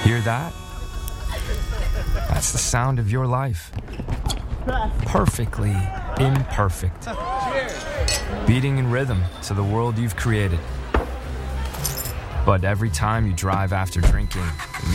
Hear that? That's the sound of your life. Perfectly imperfect. Beating in rhythm to the world you've created. But every time you drive after drinking,